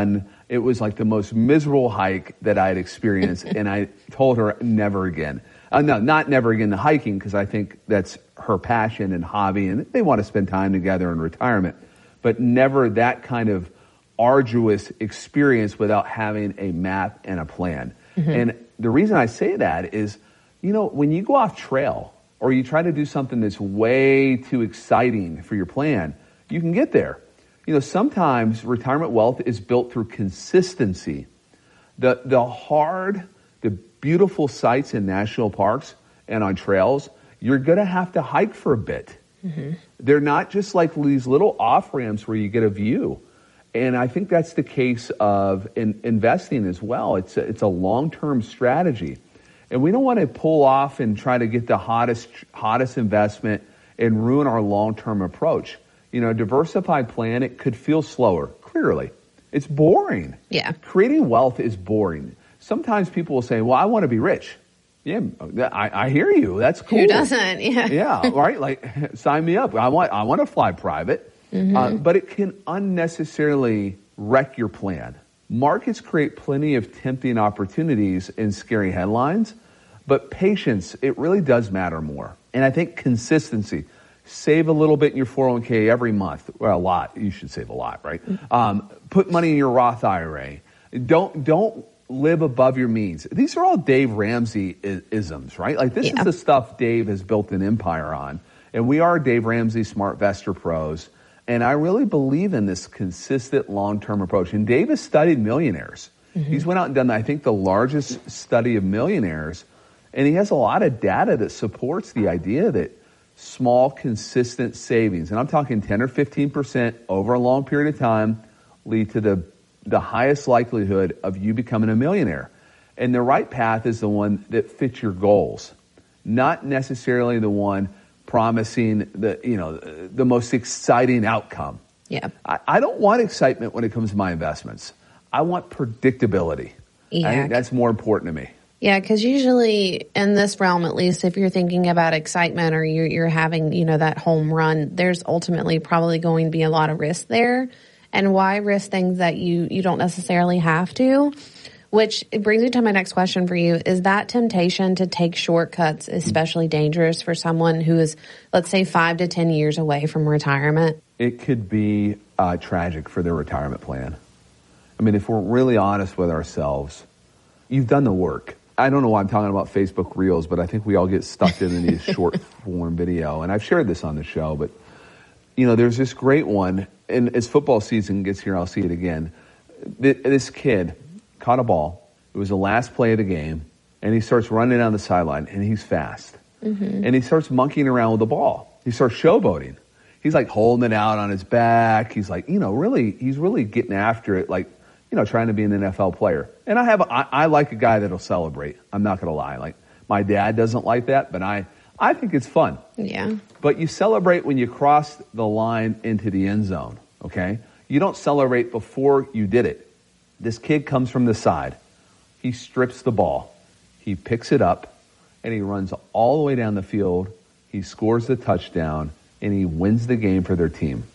done. It was like the most miserable hike that I had experienced. And I told her never again. No, not never again to hiking, because I think that's her passion and hobby, and they want to spend time together in retirement. But never that kind of arduous experience without having a map and a plan. Mm-hmm. And the reason I say that is, when you go off trail or you try to do something that's way too exciting for your plan, you can get there. Sometimes retirement wealth is built through consistency. The beautiful sites in national parks and on trails, you're going to have to hike for a bit. Mm-hmm. They're not just like these little off-ramps where you get a view. And I think that's the case of investing as well. It's a long-term strategy. And we don't want to pull off and try to get the hottest investment and ruin our long-term approach. A diversified plan, it could feel slower, clearly. It's boring. Yeah. Creating wealth is boring. Sometimes people will say, well, I want to be rich. Yeah, I hear you. That's cool. Who doesn't? Yeah. Yeah, right? Like, sign me up. I want to fly private. Mm-hmm. But it can unnecessarily wreck your plan. Markets create plenty of tempting opportunities and scary headlines, but patience, it really does matter more. And I think consistency. Save a little bit in your 401k every month. Well, a lot. You should save a lot, right? Put money in your Roth IRA. Don't live above your means. These are all Dave Ramsey isms, right? Like, this is the stuff Dave has built an empire on. And we are Dave Ramsey SmartVestor Pros. And I really believe in this consistent long-term approach. And Dave has studied millionaires. Mm-hmm. He's went out and done, I think, the largest study of millionaires. And he has a lot of data that supports the idea that small, consistent savings, and I'm talking 10 or 15% over a long period of time, lead to the highest likelihood of you becoming a millionaire. And the right path is the one that fits your goals, not necessarily the one promising the most exciting outcome. Yeah. I don't want excitement when it comes to my investments. I want predictability. Yeah. I think that's more important to me. Yeah, because usually in this realm, at least, if you're thinking about excitement or you're having, that home run, there's ultimately probably going to be a lot of risk there. And why risk things that you don't necessarily have to? Which brings me to my next question for you. Is that temptation to take shortcuts especially dangerous for someone who is, let's say, 5 to 10 years away from retirement? It could be tragic for their retirement plan. I mean, if we're really honest with ourselves, you've done the work. I don't know why I'm talking about Facebook Reels, but I think we all get stuck in these short form video. And I've shared this on the show, but, there's this great one. And as football season gets here, I'll see it again. This kid caught a ball. It was the last play of the game. And he starts running down the sideline, and he's fast. Mm-hmm. And he starts monkeying around with the ball. He starts showboating. He's like holding it out on his back. He's like, he's really getting after it, like, trying to be an NFL player. And I like a guy that'll celebrate. I'm not going to lie. Like, my dad doesn't like that, but I think it's fun. Yeah. But you celebrate when you cross the line into the end zone, okay? You don't celebrate before you did it. This kid comes from the side. He strips the ball. He picks it up, and he runs all the way down the field. He scores the touchdown, and he wins the game for their team.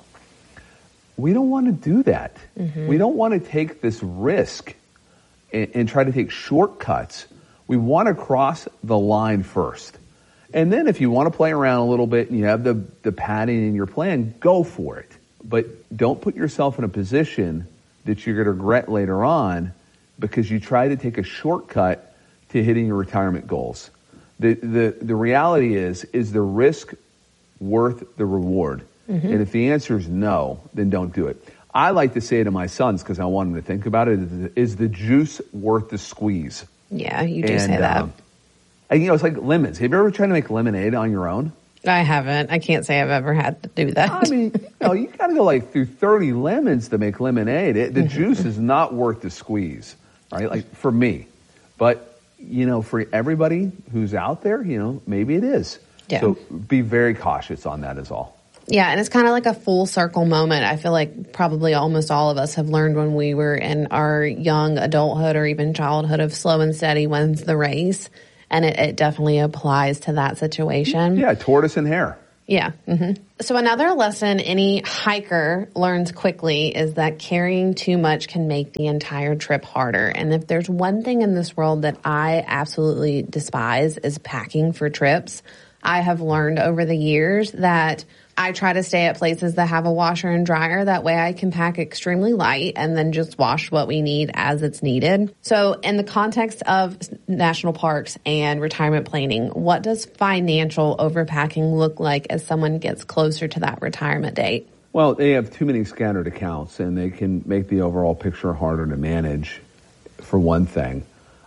We don't want to do that. Mm-hmm. We don't want to take this risk and try to take shortcuts. We want to cross the line first. And then if you want to play around a little bit and you have the padding in your plan, go for it. But don't put yourself in a position that you're going to regret later on because you try to take a shortcut to hitting your retirement goals. The reality is the risk worth the reward? Mm-hmm. And if the answer is no, then don't do it. I like to say to my sons, because I want them to think about it, is the juice worth the squeeze? Yeah, you do say that. It's like lemons. Have you ever tried to make lemonade on your own? I haven't. I can't say I've ever had to do that. I mean, you got to go through 30 lemons to make lemonade. The juice is not worth the squeeze, right? Like, for me. But, for everybody who's out there, maybe it is. Yeah. So be very cautious on that is all. Yeah, and it's kind of like a full circle moment. I feel like probably almost all of us have learned when we were in our young adulthood or even childhood of slow and steady wins the race. And it definitely applies to that situation. Yeah, tortoise and hare. Yeah. Mm-hmm. So another lesson any hiker learns quickly is that carrying too much can make the entire trip harder. And if there's one thing in this world that I absolutely despise is packing for trips. I have learned over the years that I try to stay at places that have a washer and dryer. That way I can pack extremely light and then just wash what we need as it's needed. So in the context of national parks and retirement planning, what does financial overpacking look like as someone gets closer to that retirement date? Well, they have too many scattered accounts, and they can make the overall picture harder to manage, for one thing.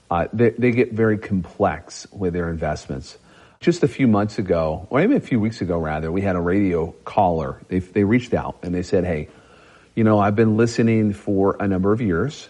They get very complex with their investments. Just a few months ago, or maybe a few weeks ago rather, we had a radio caller. They reached out and they said, hey, I've been listening for a number of years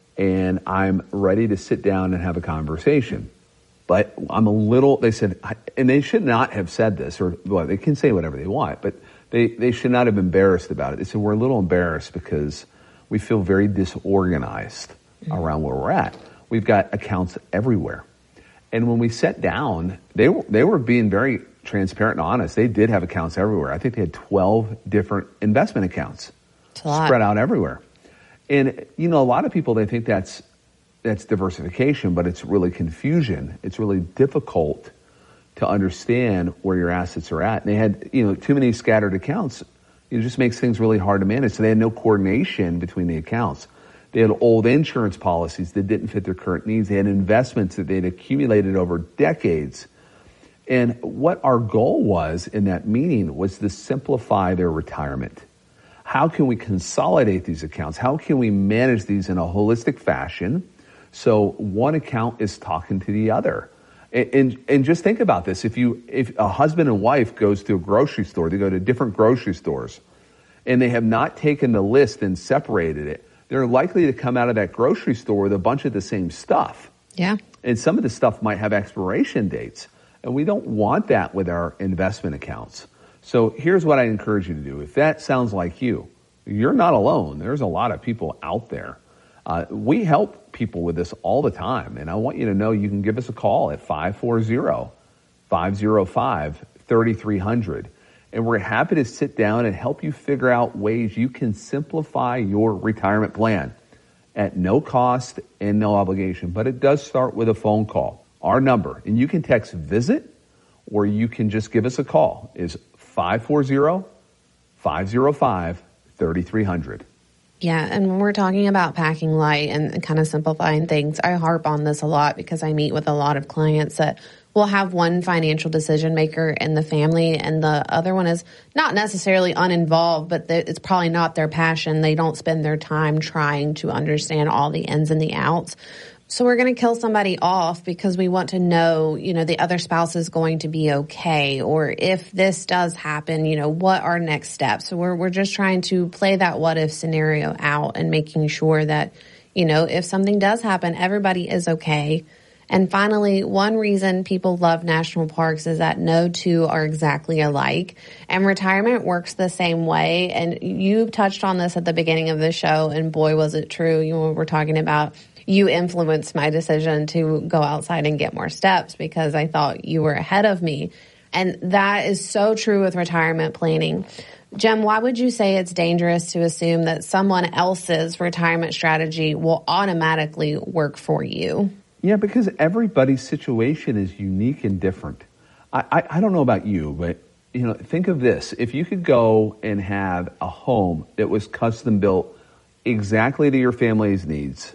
and I'm ready to sit down and have a conversation. But they said, and they should not have said this, or well, they can say whatever they want, but they should not have been embarrassed about it. They said, we're a little embarrassed because we feel very disorganized around where we're at. We've got accounts everywhere. And when we sat down, they were being very transparent and honest. They did have accounts everywhere. I think they had 12 different investment accounts spread out everywhere. And, a lot of people, they think that's diversification, but it's really confusion. It's really difficult to understand where your assets are at. And they had, too many scattered accounts. It just makes things really hard to manage. So they had no coordination between the accounts. They had old insurance policies that didn't fit their current needs. They had investments that they'd accumulated over decades. And what our goal was in that meeting was to simplify their retirement. How can we consolidate these accounts? How can we manage these in a holistic fashion so one account is talking to the other? And just think about this. If a husband and wife goes to a grocery store, they go to different grocery stores, and they have not taken the list and separated it, they're likely to come out of that grocery store with a bunch of the same stuff. Yeah. And some of the stuff might have expiration dates. And we don't want that with our investment accounts. So here's what I encourage you to do. If that sounds like you're not alone. There's a lot of people out there. We help people with this all the time. And I want you to know you can give us a call at 540-505-3300. And we're happy to sit down and help you figure out ways you can simplify your retirement plan at no cost and no obligation. But it does start with a phone call. Our number, and you can text VISIT, or you can just give us a call, is 540-505-3300. Yeah, and when we're talking about packing light and kind of simplifying things, I harp on this a lot because I meet with a lot of clients that will have one financial decision maker in the family and the other one is not necessarily uninvolved, but it's probably not their passion. They don't spend their time trying to understand all the ins and the outs. So we're going to kill somebody off because we want to know, the other spouse is going to be okay. Or if this does happen, what are next steps? So we're just trying to play that what if scenario out and making sure that, if something does happen, everybody is okay. And finally, one reason people love national parks is that no two are exactly alike. And retirement works the same way. And you touched on this at the beginning of the show, and boy, was it true. We're talking about you influenced my decision to go outside and get more steps because I thought you were ahead of me. And that is so true with retirement planning. Jim, why would you say it's dangerous to assume that someone else's retirement strategy will automatically work for you? Yeah, because everybody's situation is unique and different. I don't know about you, but think of this. If you could go and have a home that was custom built exactly to your family's needs,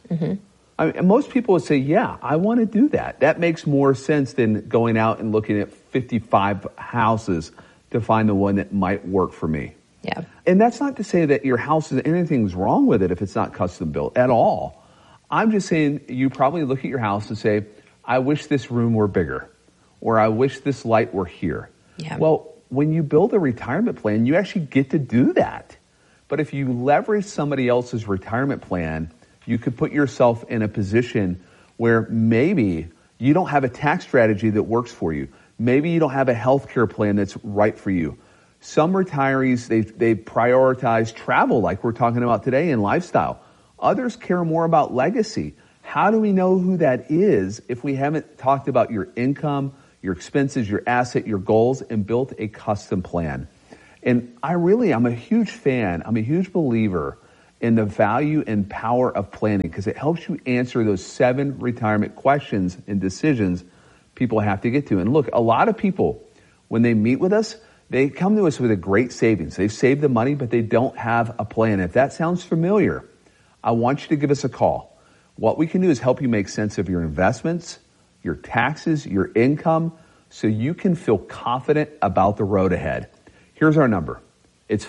most people would say, yeah, I want to do that. That makes more sense than going out and looking at 55 houses to find the one that might work for me. Yeah. And that's not to say that your house is anything's wrong with it if it's not custom built at all. I'm just saying you probably look at your house and say, I wish this room were bigger, or I wish this light were here. Yeah. Well, when you build a retirement plan, you actually get to do that. But if you leverage somebody else's retirement plan, you could put yourself in a position where maybe you don't have a tax strategy that works for you. Maybe you don't have a healthcare plan that's right for you. Some retirees, they prioritize travel like we're talking about today and lifestyle. Others care more about legacy. How do we know who that is if we haven't talked about your income, your expenses, your asset, your goals, and built a custom plan. And I'm a huge fan. I'm a huge believer in the value and power of planning because it helps you answer those 7 retirement questions and decisions people have to get to. And look, a lot of people, when they meet with us, they come to us with a great savings. They've saved the money, but they don't have a plan. If that sounds familiar, I want you to give us a call. What we can do is help you make sense of your investments, your taxes, your income, so you can feel confident about the road ahead. Here's our number. It's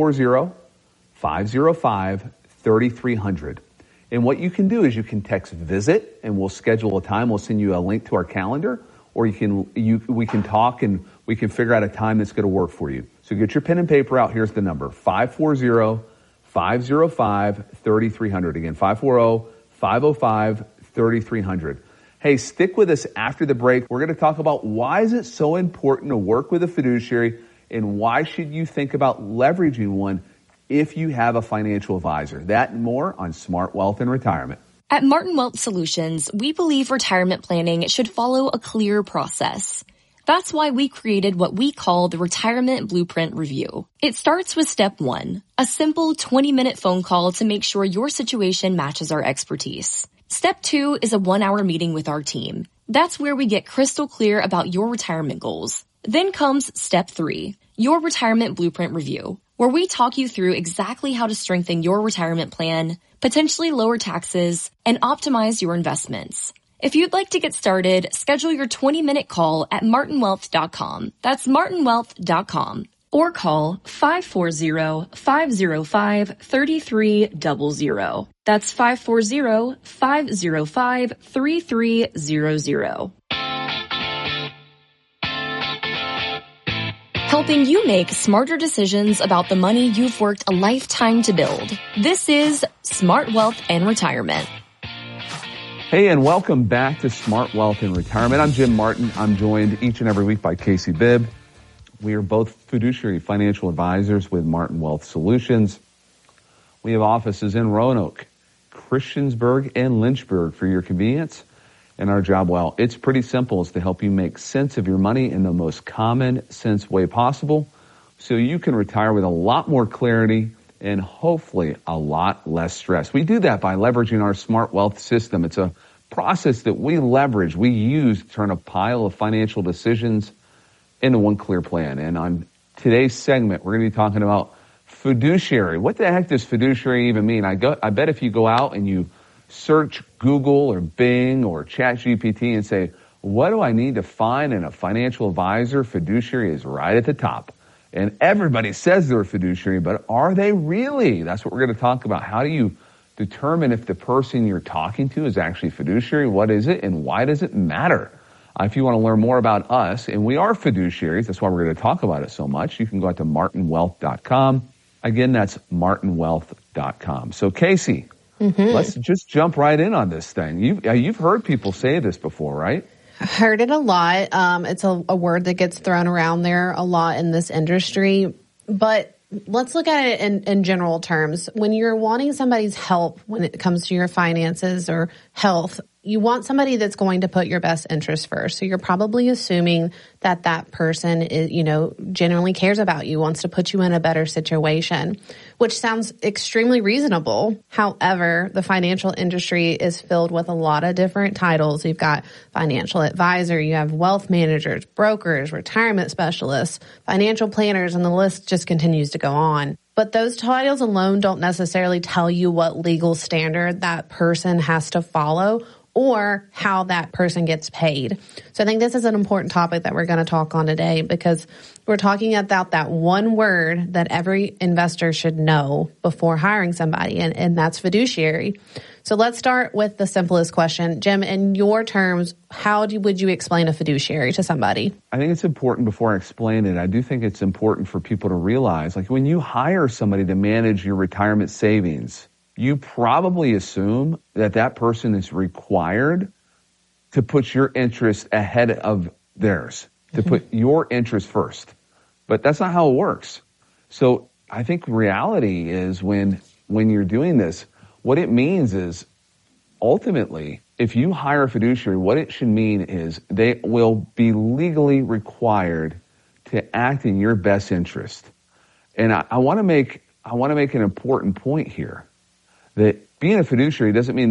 540-505-3300. And what you can do is you can text VISIT and we'll schedule a time. We'll send you a link to our calendar, or we can talk and we can figure out a time that's going to work for you. So get your pen and paper out. Here's the number, 540-505-3300. Again, 540-505-3300. Hey, stick with us after the break. We're going to talk about why is it so important to work with a fiduciary and why should you think about leveraging one if you have a financial advisor. That and more on Smart Wealth and Retirement. At Martin Wealth Solutions, we believe retirement planning should follow a clear process. That's why we created what we call the Retirement Blueprint Review. It starts with step 1, a simple 20-minute phone call to make sure your situation matches our expertise. Step 2 is a 1-hour meeting with our team. That's where we get crystal clear about your retirement goals. Then comes step 3, your Retirement Blueprint Review, where we talk you through exactly how to strengthen your retirement plan, potentially lower taxes, and optimize your investments. If you'd like to get started, schedule your 20-minute call at martinwealth.com. That's martinwealth.com. Or call 540-505-3300. That's 540-505-3300. Helping you make smarter decisions about the money you've worked a lifetime to build. This is Smart Wealth and Retirement. Hey, and welcome back to Smart Wealth and Retirement. I'm Jim Martin. I'm joined each and every week by Casey Bibb. We are both fiduciary financial advisors with Martin Wealth Solutions. We have offices in Roanoke, Christiansburg, and Lynchburg for your convenience. And our job, well, it's pretty simple. It's to help you make sense of your money in the most common sense way possible so you can retire with a lot more clarity and hopefully a lot less stress. We do that by leveraging our Smart Wealth system. It's a process that we leverage, we use to turn a pile of financial decisions into one clear plan. And on today's segment, we're going to be talking about fiduciary. What the heck does fiduciary even mean? I bet if you go out and you search Google or Bing or ChatGPT and say, what do I need to find in a financial advisor? Fiduciary is right at the top. And everybody says they're a fiduciary, but are they really? That's what we're going to talk about. How do you determine if the person you're talking to is actually fiduciary? What is it, and why does it matter? If you want to learn more about us, and we are fiduciaries, that's why we're going to talk about it so much, you can go out to martinwealth.com. Again, that's martinwealth.com. So, Casey, let's just jump right in on this thing. You've heard people say this before, right? I've heard it a lot. It's a word that gets thrown around there a lot in this industry. But let's look at it in general terms. When you're wanting somebody's help when it comes to your finances or health, you want somebody that's going to put your best interest first. So you're probably assuming that that person is, genuinely cares about you, wants to put you in a better situation, which sounds extremely reasonable. However, the financial industry is filled with a lot of different titles. You've got financial advisor, you have wealth managers, brokers, retirement specialists, financial planners, and the list just continues to go on. But those titles alone don't necessarily tell you what legal standard that person has to follow or how that person gets paid. So I think this is an important topic that we're going to talk on today because we're talking about that one word that every investor should know before hiring somebody, and that's fiduciary. So let's start with the simplest question. Jim, in your terms, would you explain a fiduciary to somebody? I think it's important before I explain it. I do think it's important for people to realize, like when you hire somebody to manage your retirement savings, you probably assume that that person is required to put your interest ahead of theirs, to put your interest first. But that's not how it works. So I think reality is when you're doing this, what it means is ultimately, if you hire a fiduciary, what it should mean is they will be legally required to act in your best interest. And I want to make an important point here, that being a fiduciary doesn't mean